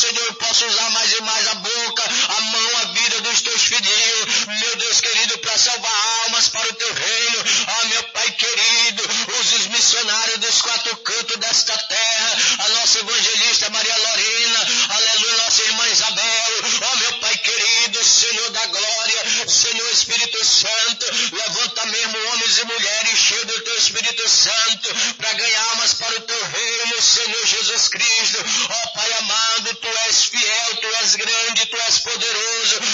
Senhor, eu posso usar mais e mais a boca, a mão, a vida dos teus filhinhos, meu Deus querido, para salvar almas para o teu reino. Meu Pai querido, use os missionários dos quatro cantos desta terra, a nossa evangelista Maria Lorena, aleluia, nossa irmã Isabel, meu Pai querido, Senhor da glória, Senhor Espírito Santo, levanta mesmo homens e mulheres cheios do teu Espírito Santo, para ganhar almas para o teu reino, Senhor Jesus Cristo.